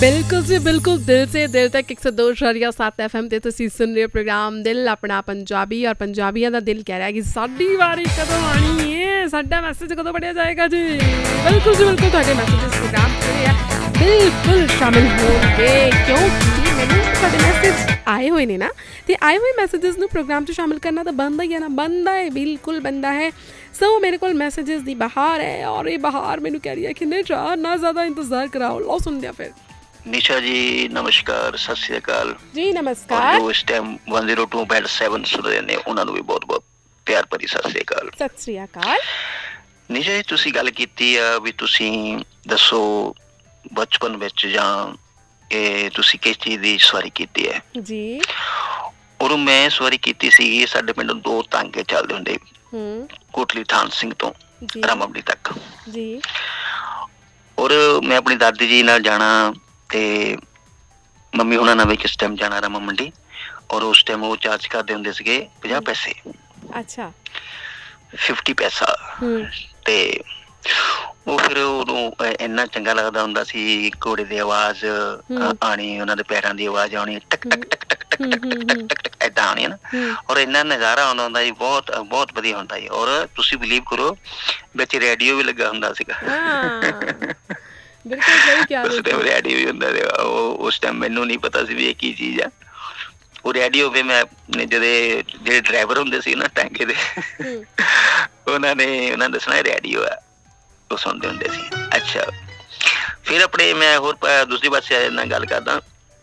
ਬਿਲਕੁਲ ਜੀ ਬਿਲਕੁਲ, ਦਿਲ ਸੇ ਦਿਲ ਤੱਕ 102.7 FM ਤੇ ਤੁਸੀਂ ਸੁਣ ਰਹੇ ਹੋ ਪ੍ਰੋਗਰਾਮ ਦਿਲ ਆਪਣਾ ਪੰਜਾਬੀ, ਔਰ ਪੰਜਾਬੀਆਂ ਦਾ ਦਿਲ ਕਹਿ ਰਿਹਾ ਕਿ ਸਾਡੀ ਵਾਰੀ ਕਦੋਂ ਆਣੀ ਹੈ, ਸਾਡਾ ਮੈਸੇਜ ਕਦੋਂ ਪੜ੍ਹਿਆ ਜਾਏਗਾ ਜੀ। ਬਿਲਕੁਲ ਜੀ ਬਿਲਕੁਲ, ਤੁਹਾਡੇ ਮੈਸੇਜਸ ਪ੍ਰੋਗਰਾਮ ਜਿਹੜੇ ਆ ਬਿਲਕੁਲ ਸ਼ਾਮਿਲ ਹੋਣਗੇ, ਕਿਉਂਕਿ ਮੈਨੂੰ ਤੁਹਾਡੇ ਮੈਸੇਜ ਆਏ ਹੋਏ ਨੇ ਨਾ, ਅਤੇ ਆਏ ਹੋਏ ਮੈਸੇਜਸ ਨੂੰ ਪ੍ਰੋਗਰਾਮ 'ਚ ਸ਼ਾਮਿਲ ਕਰਨਾ ਤਾਂ ਬਣਦਾ ਹੀ ਹੈ ਨਾ, ਬਣਦਾ ਹੈ, ਬਿਲਕੁਲ ਬਣਦਾ ਹੈ। ਸੋ ਮੇਰੇ ਕੋਲ ਮੈਸੇਜਸ ਦੀ ਬਹਾਰ ਹੈ, ਔਰ ਇਹ ਬਹਾਰ ਮੈਨੂੰ ਕਹਿ ਰਹੀ ਹੈ ਕਿ ਨਹੀਂ ਨਾ ਜ਼ਿਆਦਾ ਇੰਤਜ਼ਾਰ ਕਰਾਓ, ਲਓ ਸੁਣਦੇ ਆ ਫਿਰ। ਨਿਸ਼ਾ ਜੀ ਨਮਸਕਾਰ, ਸਤਿ ਸ੍ਰੀ ਅਕਾਲ ਜੀ। ਨਮਸਕਾਰ। ਜੋ ਇਸ ਟਾਈਮ 102.7 ਸੁਣ ਰਹੇ ਨੇ ਉਹਨਾਂ ਨੂੰ ਵੀ ਬਹੁਤ ਬਹੁਤ ਪਿਆਰ ਭਰੀ ਸਤਿ ਸ੍ਰੀ ਅਕਾਲ। ਸਤਿ ਸ੍ਰੀ ਅਕਾਲ। ਨਿਸ਼ਾ ਜੀ ਤੁਸੀਂ ਗੱਲ ਕੀਤੀ ਆ ਵੀ ਤੁਸੀਂ ਦੱਸੋ ਬਚਪਨ ਵਿੱਚ ਜਾਂ ਇਹ ਤੁਸੀਂ ਕਿਸ ਚੀਜ਼ ਦੀ ਸਵਾਰੀ ਕੀਤੀ ਹੈ ਜੀ। ਔਰ ਮੈਂ ਸਵਾਰੀ ਕੀਤੀ ਸੀਗੀ, ਸਾਡੇ ਪਿੰਡ 2 ਟਾਂਗੇ ਚੱਲਦੇ ਹੁੰਦੇ ਕੋਟਲੀ ਥਾਨ ਸਿੰਘ ਤੋਂ ਰਾਮਾਬੜੀ ਤੱਕ ਜੀ। ਔਰ ਮੈਂ ਆਪਣੀ ਦਾਦੀ ਜੀ ਨਾਲ ਜਾਣਾ ਤੇ ਮੰਮੀ ਉਹਨਾਂ ਨਾਲ ਵੀ ਕਿਸ ਟਾਈਮ ਜਾਣਾ ਰਾਮਾ ਮੰਡੀ, ਔਰ ਉਸ ਟਾਈਮ ਉਹ ਚਾਰਜ ਕਰਦੇ ਹੁੰਦੇ ਸੀਗੇ 50 ਪੈਸੇ। ਅੱਛਾ। 50 ਪੈਸਾ। ਤੇ ਉਹ ਫਿਰ ਉਹਨੂੰ ਇੰਨਾ ਚੰਗਾ ਲੱਗਦਾ ਹੁੰਦਾ ਸੀ, ਘੋੜੇ ਦੀ ਆਵਾਜ਼ ਆਉਣੀ, ਉਹਨਾਂ ਦੇ ਪੈਰਾਂ ਦੀ ਆਵਾਜ਼ ਆਉਣੀ, ਟਕ ਟਕ ਟਕ ਟਕ ਟਕ ਟਕ ਟਕ ਟਕ ਟਕ ਟਕ ਏਦਾਂ ਆਉਣੀ ਨਾ, ਔਰ ਇੰਨਾ ਨਜ਼ਾਰਾ ਆਉਂਦਾ ਹੁੰਦਾ ਜੀ, ਬਹੁਤ ਬਹੁਤ ਵਧੀਆ ਹੁੰਦਾ ਜੀ। ਔਰ ਤੁਸੀਂ ਬਿਲੀਵ ਕਰੋ ਵਿੱਚ ਰੇਡੀਓ ਵੀ ਲੱਗਾ ਹੁੰਦਾ ਸੀਗਾ। ਬਿਲਕੁਲ ਸਹੀ ਕਿਹਾ ਉਸ ਟਾਈਮ ਰੇਡੀਓ ਵੀ ਹੁੰਦਾ ਸੀਗਾ। ਉਹ ਉਸ ਟਾਈਮ ਮੈਨੂੰ ਨਹੀਂ ਪਤਾ ਸੀ ਵੀ ਇਹ ਕੀ ਚੀਜ਼ ਆ। ਉਹ ਰੇਡੀਓ ਵੀ ਮੈਂ ਜਿਹੜੇ ਡਰਾਈਵਰ ਹੁੰਦੇ ਸੀ ਨਾ ਟਾਂਗੇ ਦੇ, ਉਹਨਾਂ ਨੇ ਦੱਸਣਾ ਰੇਡੀਓ ਆ, ਉਹ ਸੁਣਦੇ ਹੁੰਦੇ ਸੀ। ਅੱਛਾ, ਫਿਰ ਆਪਣੇ ਮੈਂ ਹੋਰ ਦੂਸਰੀ ਪਾਸੇ ਨਾਲ ਗੱਲ ਕਰਦਾ।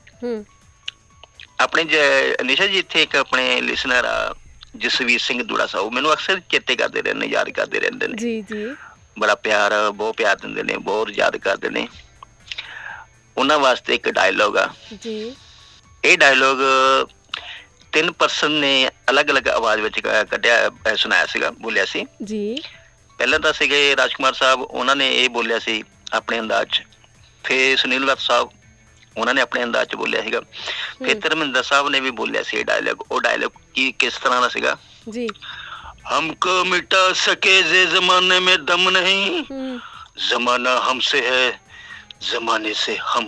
ਆਪਣੇ ਨਿਸ਼ਾ ਜੀ ਇੱਥੇ ਇੱਕ ਆਪਣੇ ਲਿਸਨਰ ਆ ਜਸਵੀਰ ਸਿੰਘ ਦੂੜਾ ਸਾਹਿਬ, ਮੈਨੂੰ ਅਕਸਰ ਚੇਤੇ ਕਰਦੇ ਰਹਿੰਦੇ, ਯਾਦ ਕਰਦੇ ਰਹਿੰਦੇ ਨੇ। ਜੀ ਜੀ। ਬੜਾ ਪਿਆਰ, ਬਹੁਤ ਪਿਆਰ ਦਿੰਦੇ ਨੇ, ਬਹੁਤ ਯਾਦ ਕਰਦੇ ਨੇ। ਉਹਨਾਂ ਵਾਸਤੇ ਇੱਕ ਡਾਇਲੋਗ ਆ ਜੀ। ਇਹ ਡਾਇਲੋਗ 3 ਪਰਸਨ ਨੇ ਅਲੱਗ ਅਲੱਗ ਆਵਾਜ਼ ਵਿੱਚ ਕੱਢਿਆ, ਸੁਣਾਇਆ ਸੀਗਾ, ਬੋਲਿਆ ਸੀ ਜੀ। ਪਹਿਲਾਂ ਤਾਂ ਸੀਗੇ ਰਾਜਕੁਮਾਰ ਸਾਹਿਬ, ਉਹਨਾਂ ਨੇ ਇਹ ਬੋਲਿਆ ਸੀ ਆਪਣੇ ਅੰਦਾਜ਼ 'ਚ। ਫਿਰ ਸੁਨੀਲ ਦੱਤ ਸਾਹਿਬ, ਉਹਨਾਂ ਨੇ ਆਪਣੇ ਅੰਦਾਜ਼ 'ਚ ਬੋਲਿਆ ਸੀਗਾ। ਫਿਰ ਧਰਮਿੰਦਰ ਸਾਹਿਬ ਨੇ ਵੀ ਬੋਲਿਆ ਸੀ ਇਹ ਡਾਇਲੋਗ। ਉਹ ਡਾਇਲੋਗ ਕਿਸ ਤਰ੍ਹਾਂ ਦਾ ਸੀਗਾ ਜੀ? हमको मिटा सके जे जमाने में दम नहीं, जमाना हमसे है, जमाने से हम